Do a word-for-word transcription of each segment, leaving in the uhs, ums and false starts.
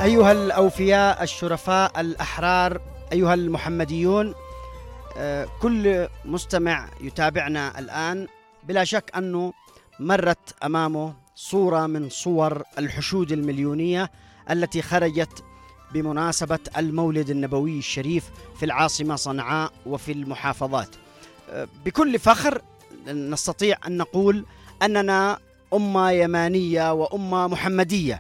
أيها الأوفياء الشرفاء الأحرار، أيها المحمديون، كل مستمع يتابعنا الآن بلا شك أنه مرت أمامه صورة من صور الحشود المليونية التي خرجت بمناسبة المولد النبوي الشريف في العاصمة صنعاء وفي المحافظات. بكل فخر نستطيع أن نقول أننا أمة يمانية وأمة محمدية.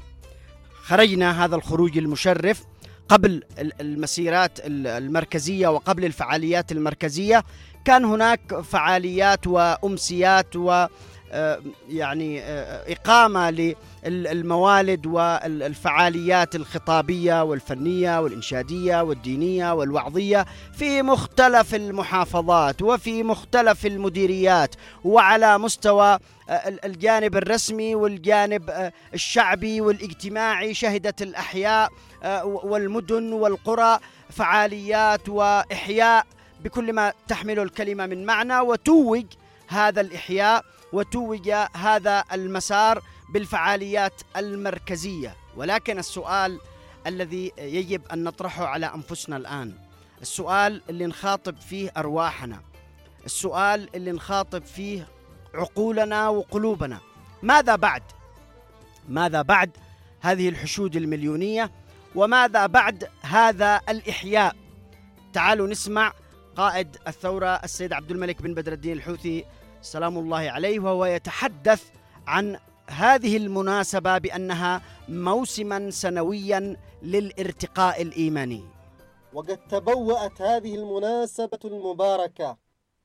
خرجنا هذا الخروج المشرف قبل المسيرات المركزية وقبل الفعاليات المركزية. كان هناك فعاليات وأمسيات و يعني إقامة للموالد والفعاليات الخطابية والفنية والإنشادية والدينية والوعظية في مختلف المحافظات وفي مختلف المديريات وعلى مستوى الجانب الرسمي والجانب الشعبي والاجتماعي. شهدت الأحياء والمدن والقرى فعاليات وإحياء بكل ما تحمل الكلمة من معنى، وتوج هذا الإحياء وتوج هذا المسار بالفعاليات المركزية. ولكن السؤال الذي يجب أن نطرحه على أنفسنا الآن، السؤال اللي نخاطب فيه أرواحنا، السؤال اللي نخاطب فيه عقولنا وقلوبنا: ماذا بعد؟ ماذا بعد هذه الحشود المليونية؟ وماذا بعد هذا الإحياء؟ تعالوا نسمع قائد الثورة السيد عبد الملك بن بدر الدين الحوثي سلام الله عليه، وهو يتحدث عن هذه المناسبة بأنها موسما سنويا للارتقاء الإيماني. وقد تبوأت هذه المناسبة المباركة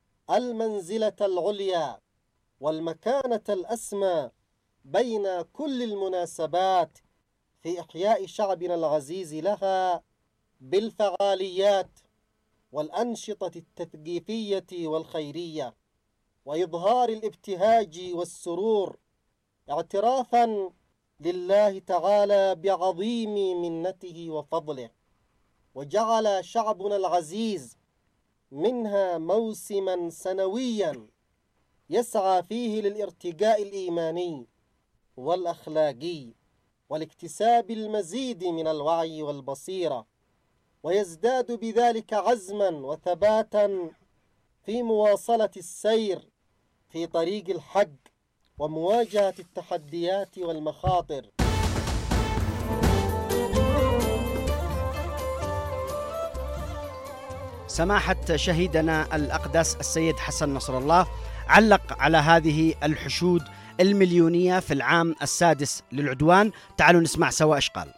المنزلة العليا والمكانة الأسمى بين كل المناسبات في إحياء شعبنا العزيز لها بالفعاليات والأنشطة التثقيفية والخيرية وإظهار الابتهاج والسرور، اعترافا لله تعالى بعظيم منته وفضله. وجعل شعبنا العزيز منها موسما سنويا يسعى فيه للارتقاء الإيماني والأخلاقي والاكتساب المزيد من الوعي والبصيرة، ويزداد بذلك عزما وثباتا في مواصلة السير في طريق الحق ومواجهة التحديات والمخاطر. سماحة شهيدنا الأقدس السيد حسن نصر الله علق على هذه الحشود المليونية في العام السادس للعدوان. تعالوا نسمع سوا إيش قال.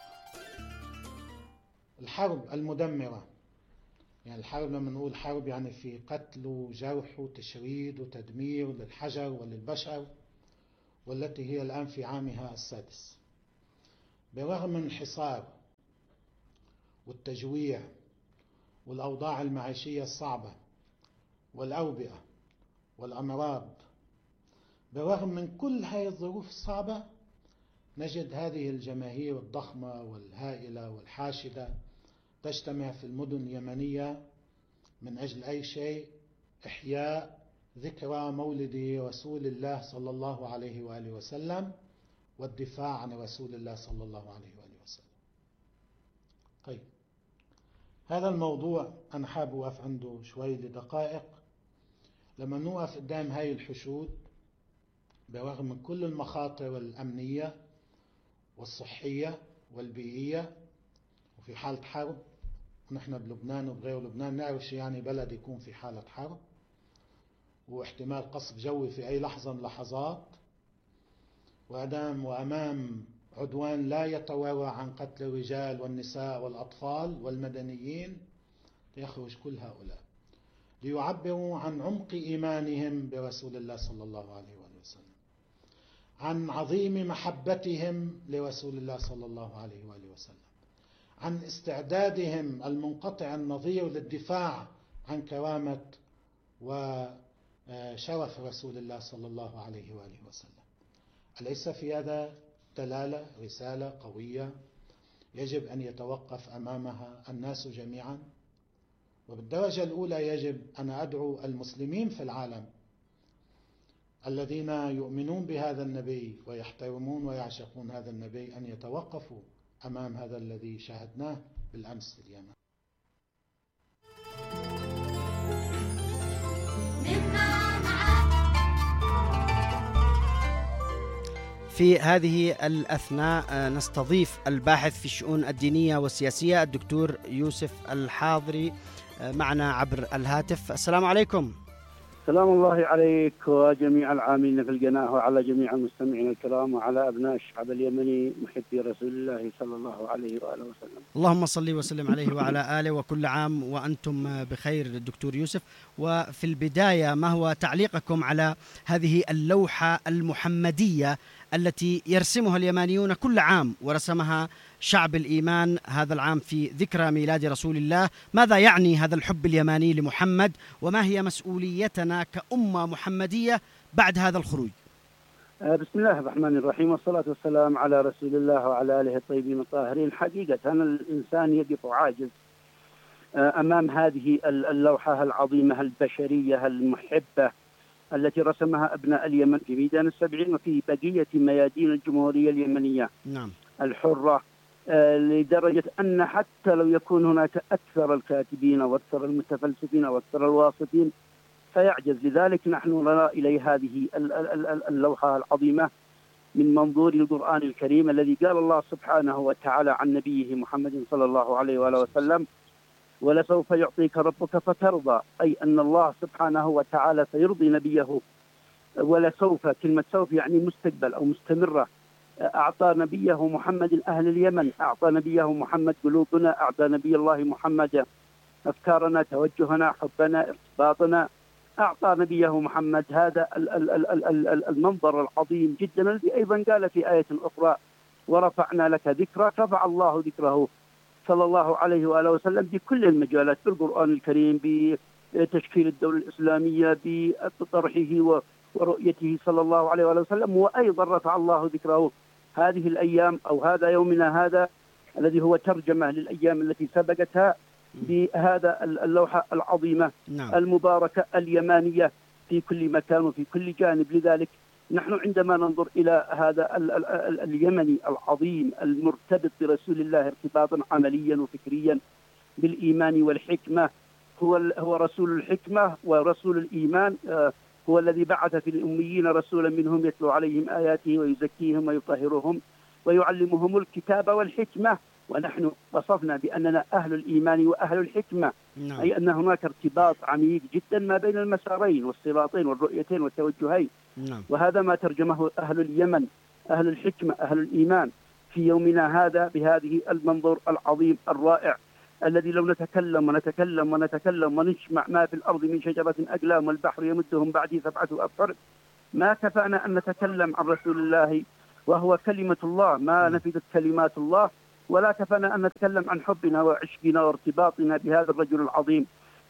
الحرب المدمرة، يعني الحرب لما نقول حرب يعني في قتل وجرح وتشريد وتدمير للحجر وللبشر، والتي هي الآن في عامها السادس. برغم من الحصار والتجويع والأوضاع المعيشية الصعبة والأوبئة والأمراض، برغم من كل هذه الظروف الصعبة نجد هذه الجماهير الضخمة والهائلة والحاشدة تجتمع في المدن اليمنية من أجل أي شيء؟ إحياء ذكرى مولد رسول الله صلى الله عليه وآله وسلم والدفاع عن رسول الله صلى الله عليه وآله وسلم. طيب، هذا الموضوع أنا حابب أوقف عنده شوي لدقائق. لما نوقف قدام هاي الحشود برغم من كل المخاطر الأمنية والصحية والبيئية، وفي حالة حرب، ونحن بلبنان وبغير لبنان نعرف شو يعني بلد يكون في حالة حرب واحتمال قصف جوي في أي لحظة من لحظات، وأمام وأمام عدوان لا يتورع عن قتل الرجال والنساء والأطفال والمدنيين. يخرج كل هؤلاء ليعبروا عن عمق إيمانهم برسول الله صلى الله عليه وآله وسلم، عن عظيم محبتهم لرسول الله صلى الله عليه وآله وسلم، عن استعدادهم المنقطع النظير للدفاع عن كرامة وشرف رسول الله صلى الله عليه وآله وسلم. أليس في هذا دلالة رسالة قوية يجب أن يتوقف أمامها الناس جميعا؟ وبالدرجة الأولى يجب أن أدعو المسلمين في العالم الذين يؤمنون بهذا النبي ويحترمون ويعشقون هذا النبي أن يتوقفوا أمام هذا الذي شاهدناه بالأمس في اليمن. في هذه الأثناء نستضيف الباحث في الشؤون الدينية والسياسية الدكتور يوسف الحاضري معنا عبر الهاتف. السلام عليكم. سلام الله عليك وجميع العاملين في القناة وعلى جميع المستمعين الكرام وعلى أبناء الشعب اليمني محبي رسول الله صلى الله عليه وآله وسلم. اللهم صل وسلم عليه وعلى آله، وكل عام وأنتم بخير دكتور يوسف. وفي البداية، ما هو تعليقكم على هذه اللوحة المحمدية التي يرسمها اليمانيون كل عام ورسمها شعب الإيمان هذا العام في ذكرى ميلاد رسول الله؟ ماذا يعني هذا الحب اليماني لمحمد، وما هي مسؤوليتنا كأمة محمدية بعد هذا الخروج؟ بسم الله الرحمن الرحيم، والصلاة والسلام على رسول الله وعلى آله الطيبين الطاهرين. حقيقة الإنسان يقف عاجز أمام هذه اللوحة العظيمة البشرية المحبة التي رسمها أبناء اليمن في ميدان السبعين وفي بقية ميادين الجمهورية اليمنية نعم. الحرة، لدرجة أن حتى لو يكون هناك أكثر الكاتبين وأكثر المتفلسفين وأكثر الواصفين فيعجز. لذلك نحن نرى إلى هذه اللوحة العظيمة من منظور القرآن الكريم الذي قال الله سبحانه وتعالى عن نبيه محمد صلى الله عليه وآله وسلم: ولسوف يعطيك ربك فترضى، أي أن الله سبحانه وتعالى سيرضي نبيه. ولسوف، كلمة سوف يعني مستقبل أو مستمرة. أعطى نبيه محمد أهل اليمن، أعطى نبيه محمد قلوبنا، أعطى نبي الله محمد أفكارنا، توجهنا، حبنا، ارتباطنا، أعطى نبيه محمد هذا المنظر العظيم جدا الذي أيضا قال في آية أخرى: ورفعنا لك ذكرك، رفع الله ذكره صلى الله عليه وآله وسلم بكل المجالات، بالقرآن الكريم، بتشكيل الدولة الإسلامية، بطرحه ورؤيته صلى الله عليه وآله وسلم، وأيضا رفع الله ذكره هذه الأيام أو هذا يومنا هذا الذي هو ترجمة للأيام التي سبقتها بهذا اللوحة العظيمة نعم. المباركة اليمانية في كل مكان وفي كل جانب. لذلك نحن عندما ننظر إلى هذا اليمني العظيم المرتبط برسول الله ارتباطا عمليا وفكريا بالإيمان والحكمة، هو هو رسول الحكمة ورسول الإيمان، هو الذي بعث في الأميين رسولا منهم يتلو عليهم آياته ويزكيهم ويطهرهم ويعلمهم الكتاب والحكمة. ونحن وصفنا بأننا أهل الإيمان وأهل الحكمة، نعم. أي أن هناك ارتباط عميق جدا ما بين المسارين والصراطين والرؤيتين والتوجهين. نعم. وهذا ما ترجمه أهل اليمن، أهل الحكمة، أهل الإيمان في يومنا هذا بهذه المنظور العظيم الرائع الذي لو نتكلم ونتكلم ونتكلم ونجمع ما في الأرض من شجرة أقلام والبحر يمدهم بعدي سبعة أبحر ما كفانا أن نتكلم عن رسول الله وهو كلمة الله، ما نفذت كلمات الله، ولا كفانا أن نتكلم عن حبنا وعشقنا وارتباطنا بهذا الرجل العظيم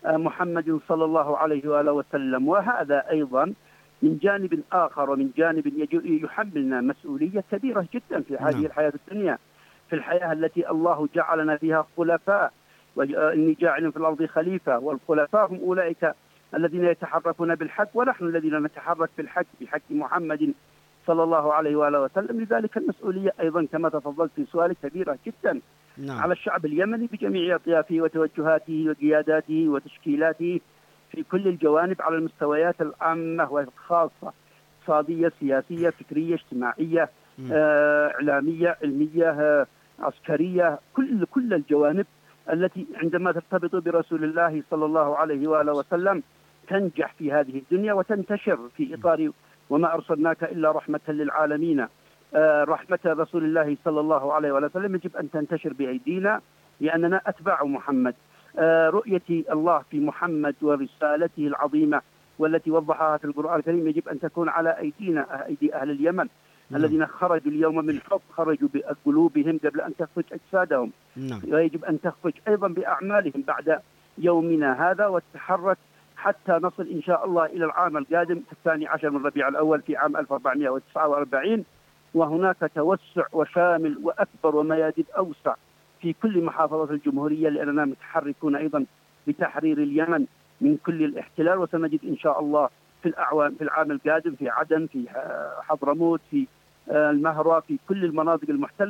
محمد صلى الله عليه وآله وسلم. وهذا أيضا من جانب آخر ومن جانب يحملنا مسؤولية كبيرة جدا في هذه الحياة الدنيا، في الحياة التي الله جعلنا فيها خلفاء، وإني جاعل في الأرض خليفة، والخلفاء هم أولئك الذين يتحركون بالحق، ونحن الذين نتحرك بالحق بحق محمد صلى الله عليه وآله وسلم. لذلك المسؤولية أيضا كما تفضلت في سؤالك كبيرة جدا نعم. على الشعب اليمني بجميع أطيافه وتوجهاته وقياداته وتشكيلاته في كل الجوانب على المستويات العامة والخاصة، اقتصادية، سياسية، فكرية، اجتماعية، آه، إعلامية، علمية، آه، عسكرية، كل كل الجوانب التي عندما ترتبط برسول الله صلى الله عليه وآله وسلم تنجح في هذه الدنيا وتنتشر في إطار وما أرسلناك إلا رحمة للعالمين. آه، رحمة رسول الله صلى الله عليه وسلم يجب أن تنتشر بأيدينا لأننا أتباع محمد. آه، رؤية الله في محمد ورسالته العظيمة والتي وضحها في القرآن الكريم يجب أن تكون على أيدينا، أيدي أهل اليمن نعم. الذين خرجوا اليوم من حب، خرجوا بقلوبهم قبل أن تخرج أجسادهم نعم. ويجب أن تخرج أيضا بأعمالهم بعد يومنا هذا وتتحرك حتى نصل إن شاء الله إلى العام القادم الثاني عشر من ربيع الأول في عام ألف وأربعمائة وتسعة وأربعين، وهناك توسع وشامل وأكبر وميادين أوسع في كل محافظات الجمهورية، لأننا متحركون أيضا بتحرير اليمن من كل الاحتلال. وسنجد إن شاء الله في الأعوام في العام القادم في عدن، في حضرموت، في المهرة، في كل المناطق المحتلة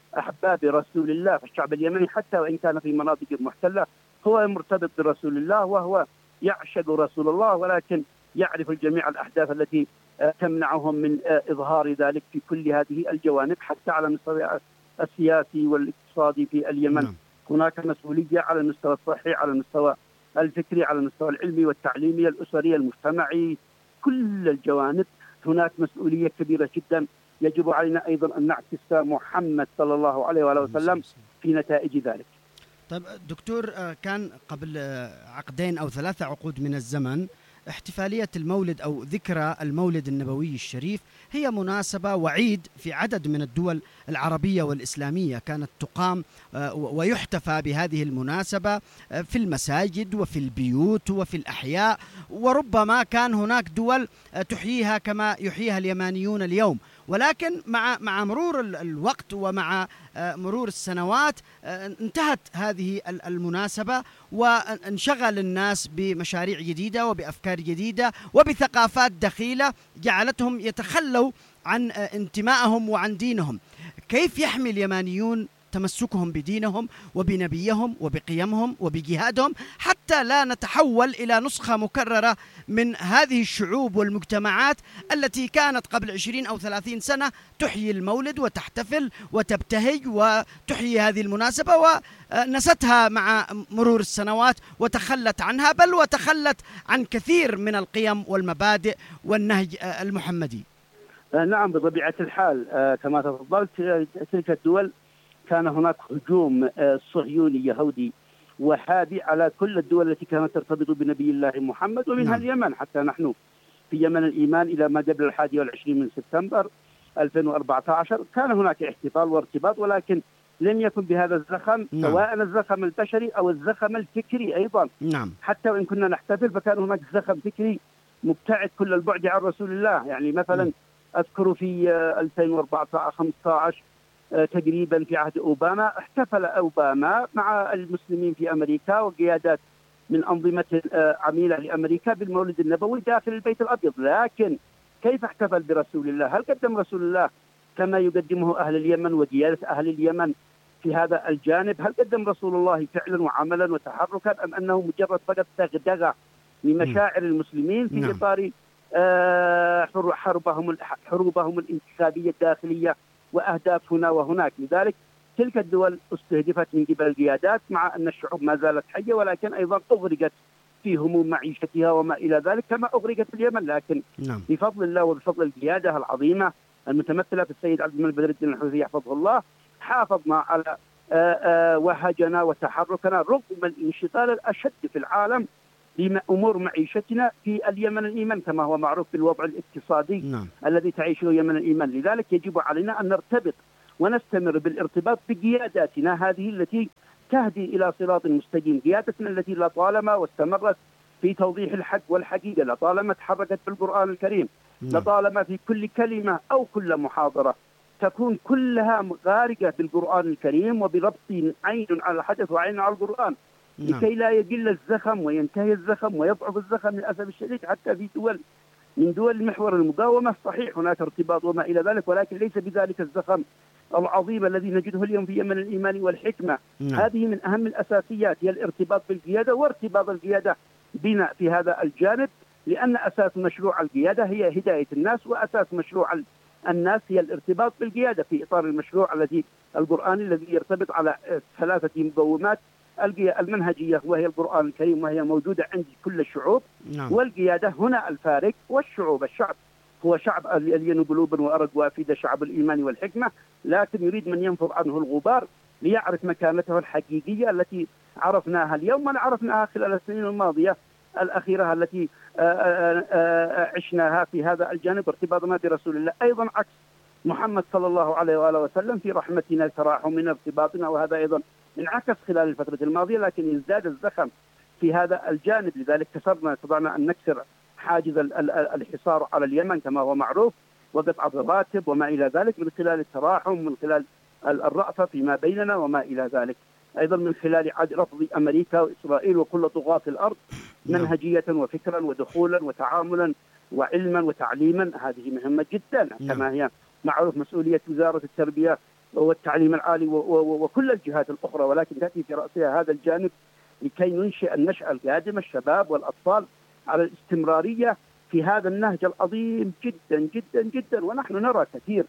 أحباب رسول الله. فالشعب اليمني حتى وإن كان في مناطق محتلة هو مرتبط برسول الله وهو يعشق رسول الله، ولكن يعرف الجميع الأحداث التي تمنعهم من إظهار ذلك في كل هذه الجوانب، حتى على المستوى السياسي والاقتصادي في اليمن. نعم. هناك مسؤولية على المستوى الصحي، على المستوى الفكري، على المستوى العلمي والتعليمي الأسري المجتمعي، كل الجوانب هناك مسؤولية كبيرة جدا يجب علينا أيضا أن نعكس محمد صلى الله عليه وآله وسلم في نتائج ذلك. طيب دكتور، كان قبل عقدين أو ثلاثة عقود من الزمن احتفالية المولد أو ذكرى المولد النبوي الشريف هي مناسبة وعيد في عدد من الدول العربية والإسلامية، كانت تقام ويحتفى بهذه المناسبة في المساجد وفي البيوت وفي الأحياء، وربما كان هناك دول تحييها كما يحييها اليمانيون اليوم. ولكن مع مع مرور الوقت ومع مرور السنوات انتهت هذه المناسبة، وانشغل الناس بمشاريع جديدة وبأفكار جديدة وبثقافات دخيلة جعلتهم يتخلوا عن انتمائهم وعن دينهم. كيف يحمي اليمانيون تمسكهم بدينهم وبنبيهم وبقيمهم وبجهادهم حتى لا نتحول إلى نسخة مكررة من هذه الشعوب والمجتمعات التي كانت قبل عشرين أو ثلاثين سنة تحيي المولد وتحتفل وتبتهج وتحيي هذه المناسبة، ونستها مع مرور السنوات وتخلت عنها، بل وتخلت عن كثير من القيم والمبادئ والنهج المحمدي؟ نعم، بطبيعة الحال كما تفضلت، تلك الدول كان هناك هجوم صهيوني يهودي وهابي على كل الدول التي كانت ترتبط بنبي الله محمد، ومنها نعم. اليمن. حتى نحن في يمن الإيمان إلى ما قبل الحادي والعشرين من سبتمبر ألفين وأربعة عشر كان هناك احتفال وارتباط، ولكن لم يكن بهذا الزخم، نعم. سواء الزخم البشري أو الزخم الفكري أيضا. نعم. حتى وإن كنا نحتفل فكان هناك زخم فكري مبتعد كل البعد عن رسول الله. يعني مثلا م. أذكر في ألفين وأربعة عشر خمسة عشر تقريبا في عهد أوباما احتفل أوباما مع المسلمين في أمريكا وقيادات من أنظمة عميلة لأمريكا بالمولد النبوي داخل البيت الأبيض. لكن كيف احتفل برسول الله؟ هل قدم رسول الله كما يقدمه أهل اليمن وقيادة أهل اليمن في هذا الجانب؟ هل قدم رسول الله فعلا وعملا وتحركا، أم أنه مجرد فقط تغدغة لمشاعر المسلمين في إطار حربهم حروبهم الانتخابية الداخلية وأهداف هنا وهناك؟ لذلك تلك الدول استهدفت من قبل القيادات، مع أن الشعوب ما زالت حية، ولكن أيضا أغرقت في هموم معيشتها وما إلى ذلك كما أغرقت اليمن. لكن نعم. بفضل الله وبفضل القيادة العظيمة المتمثلة في السيد عبد الملك بدر الدين الحوثي يحفظه الله، حافظنا على وهجنا وتحركنا رغم الانشغال الأشد في العالم لأمور معيشتنا في اليمن الإيمان، كما هو معروف بالوضع الاقتصادي نعم. الذي تعيشه اليمن الإيمان. لذلك يجب علينا أن نرتبط ونستمر بالارتباط بقياداتنا هذه التي تهدي إلى صراط مستقيم، قيادتنا التي لطالما واستمرت في توضيح الحق والحقيقة، لطالما تحركت بالقرآن الكريم نعم. لطالما في كل كلمة أو كل محاضرة تكون كلها غارقة بالقرآن الكريم وبربط عين على الحدث وعين على القرآن نعم. لكي لا يقل الزخم وينتهي الزخم ويضعف الزخم للأسف الشديد. حتى في دول من دول محور المقاومة صحيح هناك ارتباط وما إلى ذلك، ولكن ليس بذلك الزخم العظيم الذي نجده اليوم في يمن الإيمان والحكمة نعم. هذه من أهم الأساسيات، هي الارتباط بالقيادة وارتباط القيادة بنا في هذا الجانب، لأن أساس مشروع القيادة هي هداية الناس، وأساس مشروع الناس هي الارتباط بالقيادة في إطار المشروع الذي القرآني الذي يرتبط على ثلاثة مقومات: المنهجية وهي القرآن الكريم وهي موجودة عند كل الشعوب نعم. والقيادة هنا الفارق والشعوب. الشعب هو شعب ألين قلوبا وأرق وافدة، شعب الإيمان والحكمة، لكن يريد من ينفض عنه الغبار ليعرف مكانته الحقيقية التي عرفناها اليوم وعرفناها خلال السنين الماضية الأخيرة التي عشناها في هذا الجانب ارتباطنا برسول الله. أيضا عكس محمد صلى الله عليه وآله وسلم في رحمتنا تراحمنا ارتباطنا، وهذا أيضا انعكس خلال الفترة الماضية، لكن يزداد الزخم في هذا الجانب. لذلك كسرنا استطعنا أن نكسر حاجز الحصار على اليمن كما هو معروف وقطع الرواتب وما إلى ذلك من خلال التراحم، من خلال الرأفة فيما بيننا وما إلى ذلك، أيضا من خلال رفض أمريكا وإسرائيل وكل طغاة الأرض منهجية وفكرا ودخولا وتعاملا وعلما وتعليما. هذه مهمة جدا كما هي معروف مسؤولية وزارة التربية والتعليم العالي وكل الجهات الأخرى، ولكن تأتي في رأسها هذا الجانب لكي ننشئ النشأة القادمة الشباب والأطفال على الاستمرارية في هذا النهج العظيم جدا جدا جدا. ونحن نرى كثير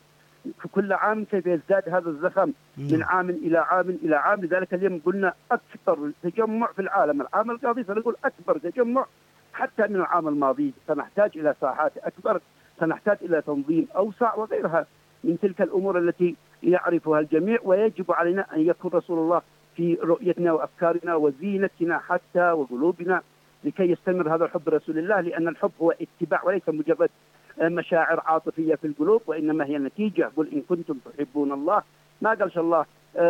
كل عام كيف يزداد هذا الزخم من عام إلى عام إلى عام. لذلك اليوم قلنا أكثر تجمع في العالم العام القاضي، سنقول أكبر تجمع حتى من العام الماضي. سنحتاج إلى ساحات أكبر، سنحتاج إلى تنظيم أوسع وغيرها من تلك الأمور التي يعرفها الجميع. ويجب علينا أن يكون رسول الله في رؤيتنا وأفكارنا وزينتنا حتى وقلوبنا لكي يستمر هذا الحب رسول الله، لأن الحب هو اتباع وليس مجرد مشاعر عاطفية في القلوب، وإنما هي نتيجة. قل إن كنتم تحبون الله، ما قالش الله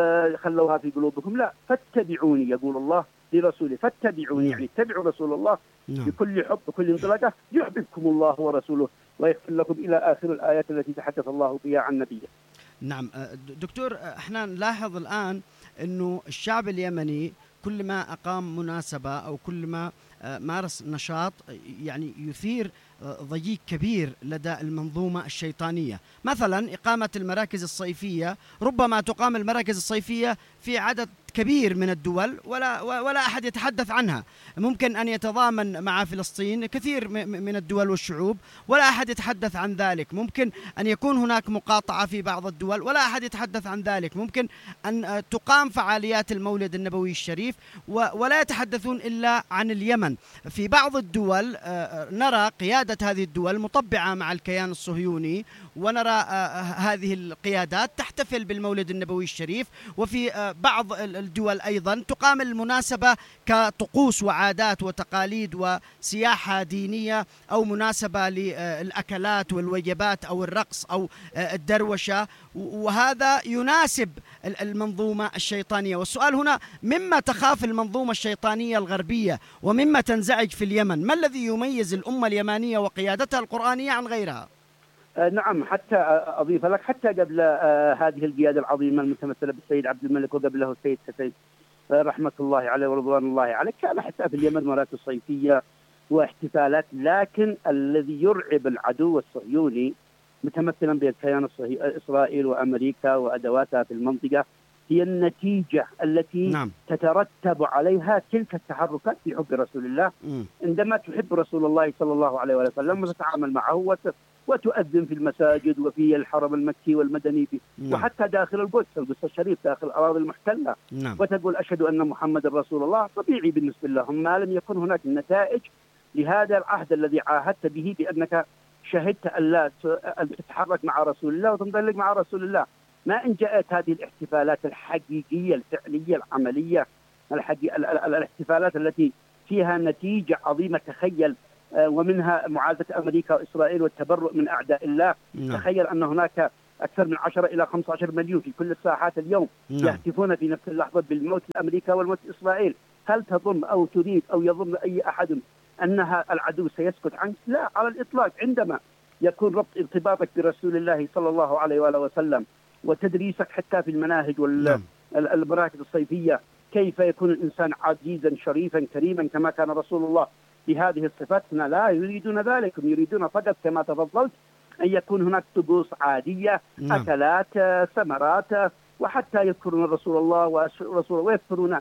خلوها في قلوبكم، لا، فاتبعوني يقول الله لرسوله، فاتبعوني يعني اتبعوا رسول الله بكل حب وكل انطلاقة، يحببكم الله ورسوله ويغفر لكم إلى آخر الآيات التي تحدث الله بها عن نبيه. نعم دكتور، احنا نلاحظ الآن أنه الشعب اليمني كل ما أقام مناسبة أو كل ما مارس نشاط يعني يثير ضجيج كبير لدى المنظومة الشيطانية. مثلا إقامة المراكز الصيفية، ربما تقام المراكز الصيفية في عدد كبير من الدول ولا ولا أحد يتحدث عنها. ممكن أن يتضامن مع فلسطين كثير من الدول والشعوب ولا أحد يتحدث عن ذلك. ممكن أن يكون هناك مقاطعة في بعض الدول ولا أحد يتحدث عن ذلك. ممكن أن تقام فعاليات المولد النبوي الشريف ولا يتحدثون إلا عن اليمن. في بعض الدول نرى قيادة هذه الدول مطبعة مع الكيان الصهيوني، ونرى هذه القيادات تحتفل بالمولد النبوي الشريف. وفي بعض الدول أيضا تقام المناسبة كطقوس وعادات وتقاليد وسياحة دينية أو مناسبة للأكلات والوجبات أو الرقص أو الدروشة، وهذا يناسب المنظومة الشيطانية. والسؤال هنا، مما تخاف المنظومة الشيطانية الغربية ومما تنزعج في اليمن؟ ما الذي يميز الأمة اليمانية وقيادتها القرآنية عن غيرها؟ آه نعم، حتى أضيف لك حتى قبل آه هذه القيادة العظيمة المتمثلة بالسيد عبد الملك وقبله السيد حسين آه رحمة الله عليه ورضوان الله عليه، كان حتى في اليمن مراكز صيفية واحتفالات. لكن الذي يرعب العدو الصهيوني متمثلا بالكيان إسرائيل وأمريكا وأدواتها في المنطقة هي النتيجة التي نعم. تترتب عليها تلك التحركات في حب رسول الله. م. عندما تحب رسول الله صلى الله عليه وسلم وتتعامل معه وتؤذن في المساجد وفي الحرم المكي والمدني نعم. وحتى داخل القدس القدس الشريف داخل الأراضي المحتلة نعم. وتقول أشهد أن محمد رسول الله، طبيعي بالنسبة لهم ما لم يكن هناك نتائج لهذا العهد الذي عاهدت به بأنك شهدت أن لا تتحرك مع رسول الله وتنطلق مع رسول الله. ما إن جاءت هذه الاحتفالات الحقيقية الفعلية العملية، الحقيقة الاحتفالات التي فيها نتيجة عظيمة، تخيل، ومنها معاداة أمريكا وإسرائيل والتبرؤ من أعداء الله. نعم. تخيل أن هناك أكثر من عشرة إلى خمسة عشر مليون في كل الساحات اليوم نعم. يهتفون في نفس اللحظة بالموت لأمريكا والموت لإسرائيل. هل تظن أو تريد أو يظن أي أحد أنها العدو سيسكت عنك؟ لا على الإطلاق. عندما يكون ربط ارتباطك برسول الله صلى الله عليه وآله وسلم وتدريسك حتى في المناهج والمراكز الصيفية كيف يكون الإنسان عزيزا شريفا كريما كما كان رسول الله بهذه الصفات، لا يريدون ذلك. يريدون فقط كما تفضلت أن يكون هناك طقوس عادية نعم. أكلات ثمرات، وحتى يذكرون رسول الله ورسول ويذكرون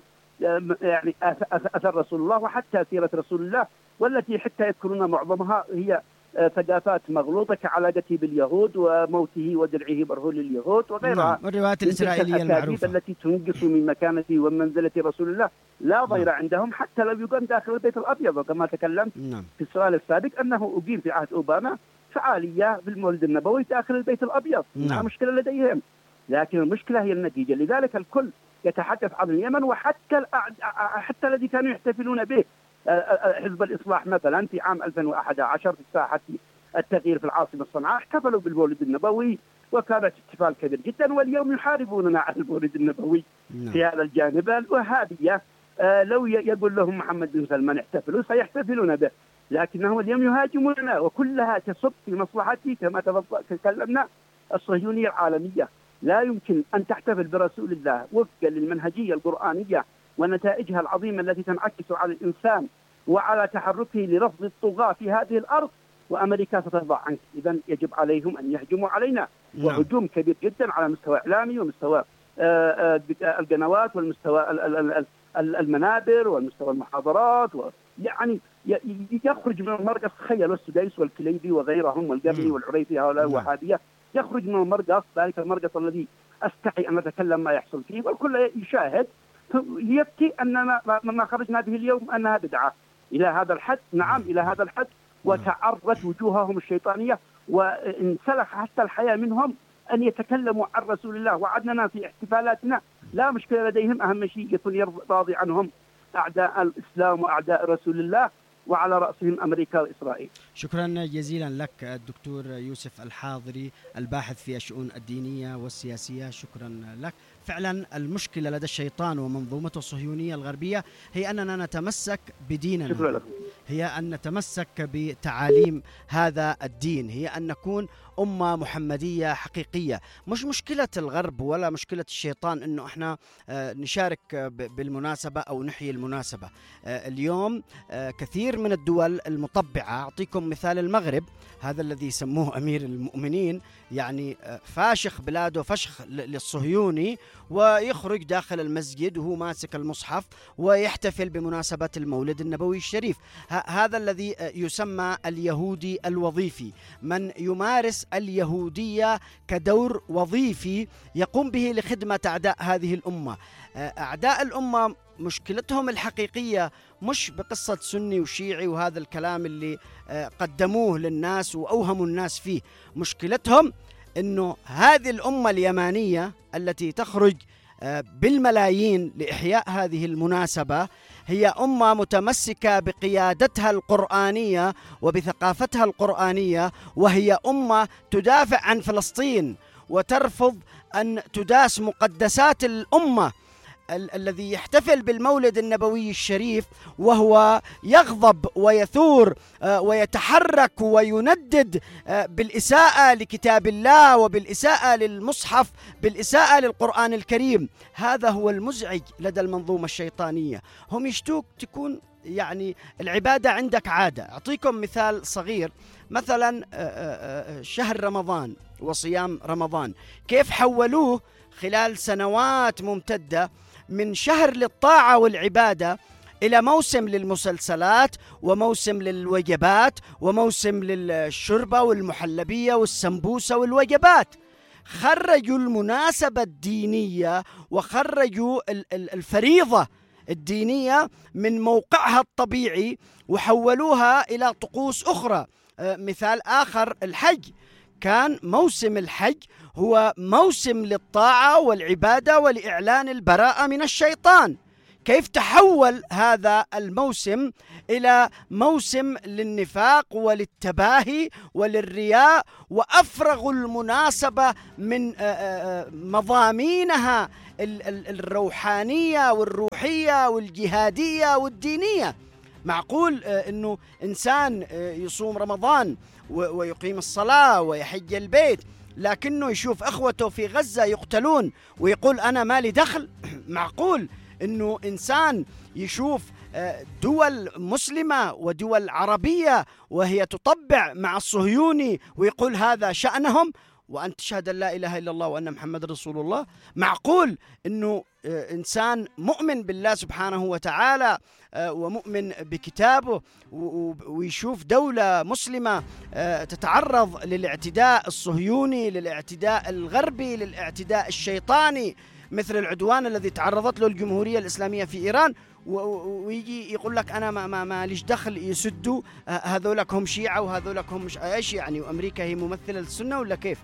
يعني أثر رسول الله وحتى سيرة رسول الله، والتي حتى يذكرون معظمها هي ثقافات مغلوطة كعلاقته باليهود وموته ودرعه برهول اليهود وغيرها. نعم. والروايات الإسرائيلية المعروفة التي تنقص من مكانته ومنزلة رسول الله لا ضير نعم. عندهم حتى لو يقام داخل البيت الأبيض. وكما تكلمت نعم. في السؤال السابق أنه أقيم في عهد أوباما فعالية بالمولد النبوي داخل البيت الأبيض. نعم. لا مشكلة لديهم، لكن المشكلة هي النتيجة. لذلك الكل يتحدث عن اليمن، وحتى حتى الذي كانوا يحتفلون به حزب الإصلاح مثلا في عام ألفين وأحد عشر في ساحة التغيير في العاصمة صنعاء احتفلوا بالمولد النبوي وكانت احتفال كبير جدا. واليوم يحاربوننا على المولد النبوي نعم. في هذا الجانب. الوهابية لو يقول لهم محمد بن سلمان احتفلوا سيحتفلون به، لكنهم اليوم يهاجموننا وكلها تصب في مصلحتي كما تكلمنا الصهيونية العالمية. لا يمكن أن تحتفل برسول الله وفقا للمنهجية القرآنية ونتائجها العظيمة التي تنعكس على الإنسان وعلى تحركه لرفض الطغاة في هذه الأرض وأمريكا سترضى عنك. إذا يجب عليهم أن يهجموا علينا، وهجوم كبير جدا على مستوى إعلامي ومستوى القنوات والمستوى المنابر والمستوى المحاضرات، يعني يخرج من المرقص. تخيلوا السديس والكليبي وغيرهم والقرني والعريفي هؤلاء الوهابية، يخرج من المرقص، ذلك المرقص الذي أستحي أن أتكلم ما يحصل فيه والكل يشاهد، يبكي أن ما خرجنا به اليوم أنها بدعة إلى هذا الحد. نعم إلى هذا الحد، وتعرت وجوههم الشيطانية وانسلخ حتى الحياة منهم أن يتكلموا عن رسول الله. وعدنا في احتفالاتنا لا مشكلة لديهم، أهم شيء يكون راضي عنهم أعداء الإسلام وأعداء رسول الله، وعلى رأسهم أمريكا وإسرائيل. شكرا جزيلا لك الدكتور يوسف الحاضري، الباحث في الشؤون الدينية والسياسية. شكرا لك. فعلا المشكلة لدى الشيطان ومنظومته الصهيونية الغربية هي أننا نتمسك بديننا، هي أن نتمسك بتعاليم هذا الدين، هي أن نكون أمة محمدية حقيقية. مش مشكلة الغرب ولا مشكلة الشيطان أنه إحنا نشارك بالمناسبة أو نحيي المناسبة. اليوم كثير من الدول المطبعة، أعطيكم مثال المغرب، هذا الذي يسموه أمير المؤمنين، يعني فاشخ بلاده فشخ للصهيوني، ويخرج داخل المسجد وهو ماسك المصحف ويحتفل بمناسبة المولد النبوي الشريف. هذا الذي يسمى اليهودي الوظيفي، من يمارس اليهودية كدور وظيفي يقوم به لخدمة أعداء هذه الأمة. أعداء الأمة مشكلتهم الحقيقية مش بقصة سني وشيعي وهذا الكلام اللي قدموه للناس وأوهموا الناس فيه. مشكلتهم أنه هذه الأمة اليمانية التي تخرج بالملايين لإحياء هذه المناسبة هي أمة متمسكة بقيادتها القرآنية وبثقافتها القرآنية، وهي أمة تدافع عن فلسطين وترفض أن تداس مقدسات الأمة. ال- الذي يحتفل بالمولد النبوي الشريف وهو يغضب ويثور آه ويتحرك ويندد آه بالإساءة لكتاب الله وبالإساءة للمصحف، بالإساءة للقرآن الكريم. هذا هو المزعج لدى المنظومة الشيطانية. هم يشتوك تكون يعني العبادة عندك عادة. أعطيكم مثال صغير، مثلا شهر رمضان وصيام رمضان، كيف حولوه خلال سنوات ممتدة من شهر للطاعة والعبادة إلى موسم للمسلسلات وموسم للوجبات وموسم للشربة والمحلبية والسمبوسة والوجبات. خرجوا المناسبة الدينية وخرجوا الفريضة الدينية من موقعها الطبيعي وحولوها إلى طقوس أخرى. مثال آخر، الحج، كان موسم الحج هو موسم للطاعة والعبادة ولإعلان البراءة من الشيطان. كيف تحول هذا الموسم إلى موسم للنفاق وللتباهي وللرياء، وأفرغوا المناسبة من مضامينها الروحانية والروحية والجهادية والدينية. معقول أنه إنسان يصوم رمضان ويقيم الصلاة ويحج البيت لكنه يشوف أخوته في غزة يقتلون ويقول أنا مالي دخل؟ معقول أنه إنسان يشوف دول مسلمة ودول عربية وهي تطبع مع الصهيوني ويقول هذا شأنهم وأن تشهد أن لا إله إلا الله وأن محمد رسول الله؟ معقول أنه إنسان مؤمن بالله سبحانه وتعالى ومؤمن بكتابه ويشوف دولة مسلمة تتعرض للاعتداء الصهيوني، للاعتداء الغربي، للاعتداء الشيطاني، مثل العدوان الذي تعرضت له الجمهورية الإسلامية في إيران، ويجي يقول لك أنا ما, ما, ما ليش دخل، يسدوا هذولك هم شيعة وهذولك هم مش إيش يعني، وأمريكا هي ممثلة للسنة ولا كيف؟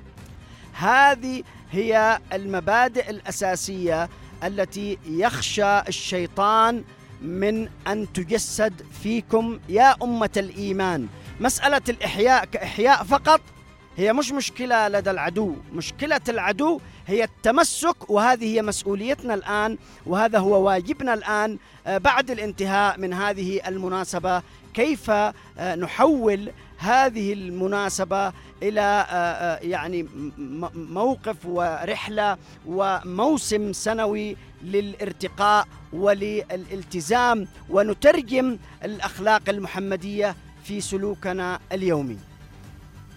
هذه هي المبادئ الأساسية التي يخشى الشيطان من أن تجسد فيكم يا أمة الإيمان. مسألة الإحياء كإحياء فقط هي مش مشكلة لدى العدو، مشكلة العدو هي التمسك، وهذه هي مسؤوليتنا الآن وهذا هو واجبنا الآن بعد الانتهاء من هذه المناسبة، كيف نحول هذه المناسبة إلى يعني موقف ورحلة وموسم سنوي للارتقاء وللالتزام، ونترجم الأخلاق المحمدية في سلوكنا اليومي.